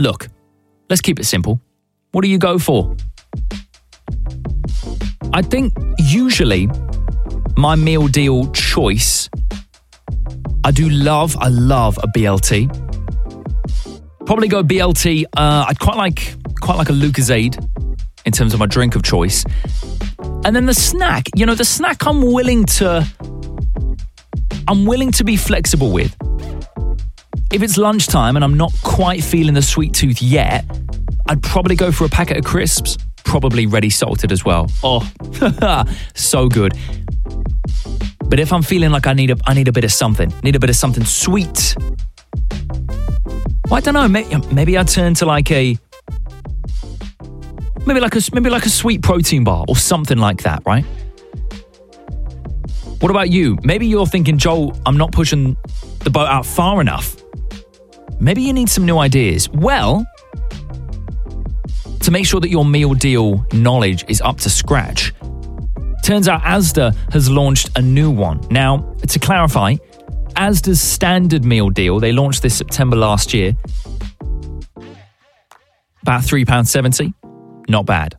Look, let's keep it simple. What do you go for? I think usually my meal deal choice, I love a BLT. Probably go BLT. I'd quite like a Lucozade in terms of my drink of choice. And then the snack, the snack I'm willing to be flexible with. If it's lunchtime and I'm not quite feeling the sweet tooth yet, I'd probably go for a packet of crisps, probably ready salted as well. Oh, so good. But if I'm feeling like I need a bit of something, sweet, well, I don't know, maybe I'd turn to maybe like a sweet protein bar or something like that, right? What about you? Maybe you're thinking, Joel, I'm not pushing the boat out far enough. Maybe you need some new ideas. Well, to make sure that your meal deal knowledge is up to scratch, turns out Asda has launched a new one. Now, to clarify, Asda's standard meal deal, they launched this September last year, about £3.70. Not bad.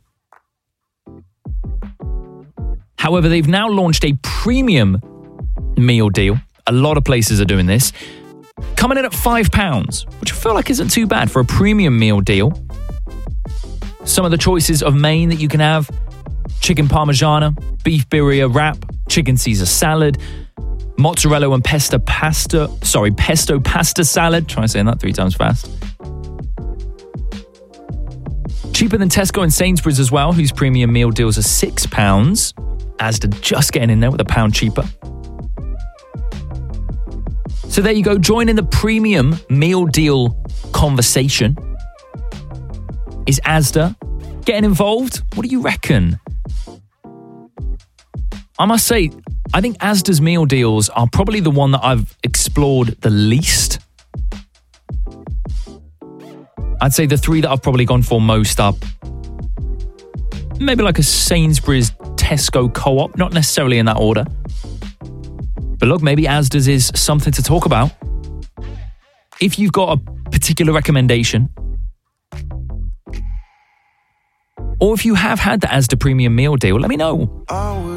However, they've now launched a premium meal deal. A lot of places are doing this. Coming in at £5, which I feel like isn't too bad for a premium meal deal. Some of the choices of main that you can have: chicken parmigiana, beef birria wrap, chicken Caesar salad, mozzarella and pesto pasta salad. Try saying that 3 times fast. Cheaper than Tesco and Sainsbury's as well, whose premium meal deals are £6. Asda just getting in there with £1 cheaper. So there you go, join in the premium meal deal conversation. Is Asda getting involved? What do you reckon? I must say, I think Asda's meal deals are probably the one that I've explored the least. I'd say the 3 that I've probably gone for most are maybe like a Sainsbury's Tesco Co-op, not necessarily in that order. But look, maybe Asda's is something to talk about. If you've got a particular recommendation, or if you have had the Asda premium meal deal, let me know.